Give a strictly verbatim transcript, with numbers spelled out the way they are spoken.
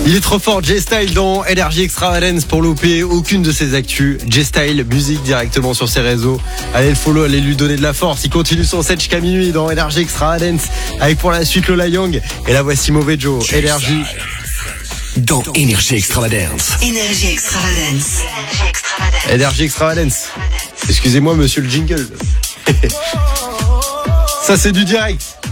Il est trop fort, J-Style dans Energy Extravagance pour louper aucune de ses actus. J-Style, musique directement sur ses réseaux. Allez le follow, allez lui donner de la force. Il continue son set jusqu'à minuit dans Energy Extravagance avec pour la suite Lola Young. Et là voici Mauvais Joe, Energy. Dans Energy Extravagance. Energy Extravagance. Energy Extravagance. Excusez-moi monsieur le jingle. Ça c'est du direct.